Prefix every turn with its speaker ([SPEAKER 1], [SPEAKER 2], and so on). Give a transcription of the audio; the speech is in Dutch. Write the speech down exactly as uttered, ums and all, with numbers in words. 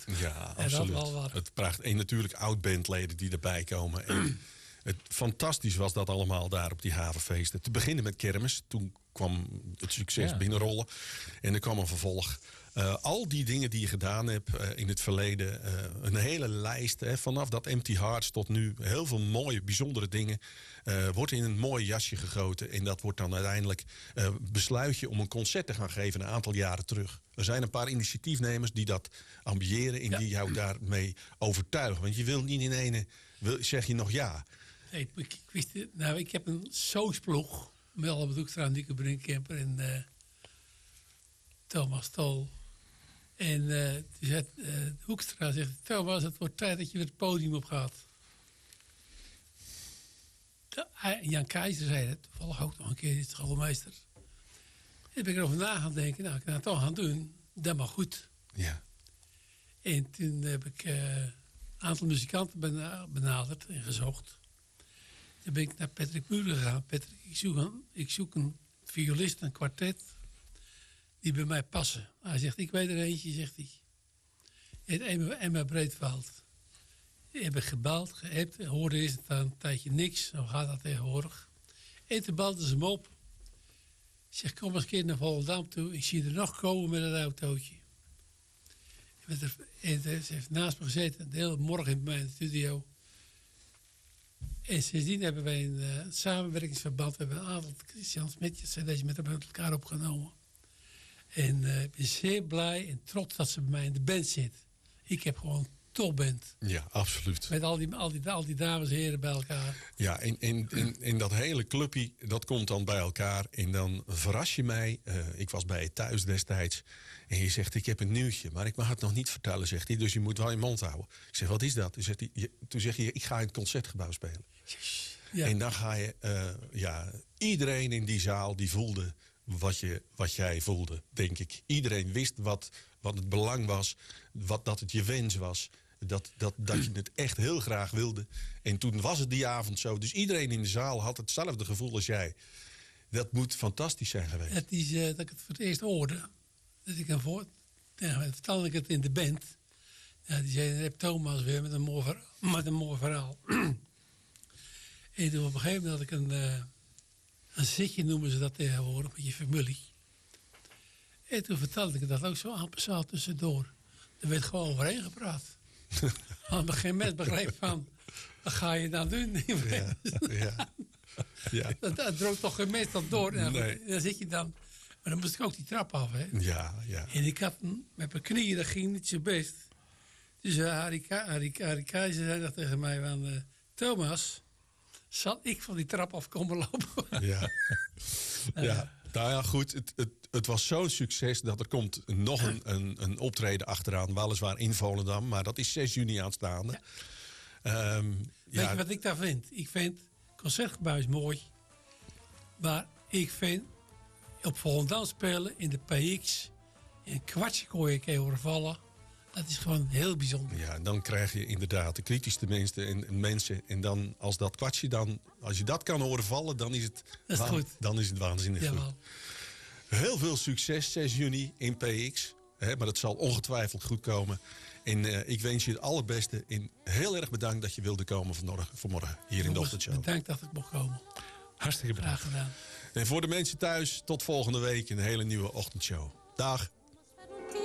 [SPEAKER 1] Ja,
[SPEAKER 2] en
[SPEAKER 1] absoluut.
[SPEAKER 2] dat wel wat.
[SPEAKER 1] Het pracht. En natuurlijk oud-bandleden die erbij komen. En het, fantastisch was dat allemaal daar op die havenfeesten. Te beginnen met kermis. Toen kwam het succes
[SPEAKER 3] Ja.
[SPEAKER 1] binnenrollen. En er kwam een vervolg. Uh, al die dingen die je gedaan hebt uh, in het verleden. Uh, een hele lijst. Hè, vanaf dat Empty Hearts tot nu. Heel veel mooie, bijzondere dingen. Uh, wordt in een mooi jasje gegoten. En dat wordt dan uiteindelijk uh, besluit je om een concert te gaan geven een aantal jaren terug. Er zijn een paar initiatiefnemers die dat ambiëren. En
[SPEAKER 2] Ja.
[SPEAKER 1] die jou daarmee overtuigen. Want je wil niet in ene, wil, zeg je nog ja.
[SPEAKER 2] Nee, ik, ik, wist, nou, ik heb een Soosploeg. Met Albert Hoekstra, Nico Brinkkemper en uh, Thomas Tol. En uh, die zegt, uh, Hoekstra zegt, Thomas, het wordt tijd dat je weer het podium op gaat. De, uh, Jan Keizer zei het, toevallig ook nog een keer, die schoolmeester. En ben ik erover na gaan denken, nou, ik kan het toch gaan doen, dat mag goed.
[SPEAKER 1] Ja.
[SPEAKER 2] En toen heb ik uh, een aantal muzikanten benaderd en gezocht. Toen ben ik naar Patrick Muren gegaan. Patrick, ik zoek een, ik zoek een violist, een kwartet, die bij mij passen. Hij zegt, ik weet er eentje, zegt hij. Het Emma, Emma Breedveld. Die heb ik gebeld, geappt. Hoorde eerst een tijdje niks. Zo gaat dat tegenwoordig. En toen belden ze hem op. Ik zeg, kom eens een keer naar Volendam toe. Ik zie er nog komen met een autootje. En ze heeft naast me gezeten. De hele morgen in mijn studio. En sindsdien hebben wij een uh, samenwerkingsverband. We hebben een aantal Christian Smitjes cd's met elkaar opgenomen. En uh, ik ben zeer blij en trots dat ze bij mij in de band zit. Ik heb gewoon een topband.
[SPEAKER 1] Ja, absoluut.
[SPEAKER 2] Met al die, al die, al die dames en heren bij elkaar.
[SPEAKER 1] Ja, en, en, en, en dat hele clubje, dat komt dan bij elkaar. En dan verras je mij. Uh, ik was bij je thuis destijds. En je zegt, ik heb een nieuwtje. Maar ik mag het nog niet vertellen, zegt hij. Dus je moet wel je mond houden. Ik zeg, wat is dat? Toen zegt hij, je, toen zeg je, ik ga in het Concertgebouw spelen. Ja. En dan ga je, uh, ja, iedereen in die zaal die voelde wat, je, wat jij voelde, denk ik. Iedereen wist wat, wat het belang was, wat, dat het je wens was. Dat, dat, dat je het echt heel graag wilde. En toen was het die avond zo. Dus iedereen in de zaal had hetzelfde gevoel als jij. Dat moet fantastisch zijn geweest.
[SPEAKER 2] Het is uh, dat ik het voor het eerst hoorde. Dat ik een voor, ja, vertelde ik het in de band. Ja, die zei, heb Thomas weer met een mooi verhaal. Met een mooi verhaal. En toen op een gegeven moment had ik een, uh, een zitje, noemen ze dat tegenwoordig, met je familie. En toen vertelde ik dat ook zo aan passaal tussendoor. Er werd gewoon overheen gepraat. Want geen mens begreep van, wat ga je nou doen?
[SPEAKER 1] Ja, ja, ja.
[SPEAKER 2] Dat, dat droogt toch geen mens dat door. En
[SPEAKER 1] Nee.
[SPEAKER 2] dan zit je dan, maar dan moest ik ook die trap af. Hè?
[SPEAKER 1] Ja, ja.
[SPEAKER 2] En ik had met mijn knieën, dat ging niet zo best. Dus uh, Harry, Harry, Harry Keizer zei dat tegen mij van, uh, Thomas, zal ik van die trap af komen lopen?
[SPEAKER 1] Ja, ja. Nou ja, goed. Het, het, het was zo'n succes dat er komt nog een, een, een optreden achteraan. Weliswaar in Volendam, maar dat is zes juni aanstaande. Ja. Um,
[SPEAKER 2] Weet
[SPEAKER 1] ja.
[SPEAKER 2] je wat ik daar vind? Ik vind Concertgebouw is mooi. Maar ik vind op Volendam spelen in de P X een kwartje kon je keer horen vallen. Dat is gewoon heel bijzonder.
[SPEAKER 1] Ja, en dan krijg je inderdaad de kritischste mensen en, en mensen. En dan als dat kwartje dan, als je dat kan horen vallen, dan is het,
[SPEAKER 2] dat is
[SPEAKER 1] waan,
[SPEAKER 2] goed.
[SPEAKER 1] Dan is het waanzinnig
[SPEAKER 2] Jawel.
[SPEAKER 1] goed. Heel veel succes zes juni in P X. Hè, maar dat zal ongetwijfeld goed komen. En uh, ik wens je het allerbeste. En heel erg bedankt dat je wilde komen vanmorgen, vanmorgen hier in de ochtendshow.
[SPEAKER 2] Bedankt dat ik mocht komen.
[SPEAKER 3] Hartstikke bedankt.
[SPEAKER 2] Graag gedaan.
[SPEAKER 1] En voor de mensen thuis, tot volgende week een hele nieuwe ochtendshow. Dag.